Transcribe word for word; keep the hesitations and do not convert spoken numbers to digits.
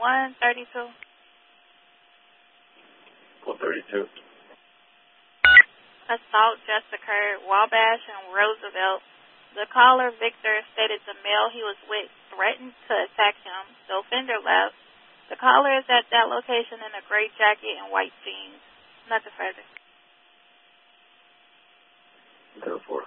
one thirty-two. one thirty-two. Assault just occurred, Wabash and Roosevelt. The caller, Victor, stated the male he was with threatened to attack him. The offender left. The caller is at that location in a gray jacket and white jeans. Nothing further. Go for it.